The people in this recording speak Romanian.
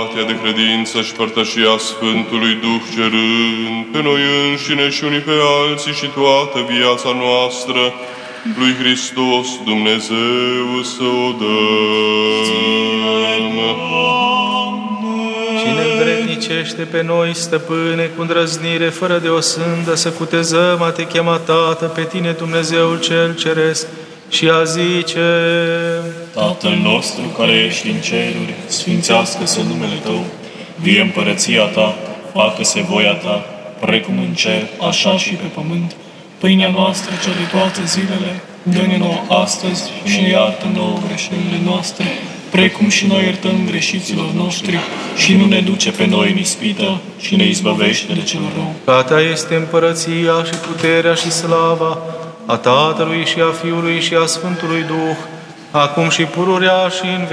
unitatea de credință și părtășia Sfântului Duh, cerând pe noi înșine și unii pe alții și toată viața noastră, lui Hristos Dumnezeu să o dăm. Cine îndreptnicește pe noi, Stăpâne, cu îndrăznire, fără de o sândă, să cutezăm a te chema, Tată, pe tine, Dumnezeul cel Ceresc, și a zice: Tatăl nostru care ești în ceruri, sfințească-se numele Tău, vie împărăția Ta, facă-se voia Ta, precum în cer, așa și pe pământ. Pâinea noastră cea de toate zilele, dă-ne nouă astăzi și ne iartă nouă greșelile noastre, precum și noi iertăm greșiților noștri, și nu ne duce pe noi în ispită, și ne izbăvește de cel rău. Că a Ta este împărăția și puterea și slava a Tatălui și a Fiului și a Sfântului Duh, acum și pururea și în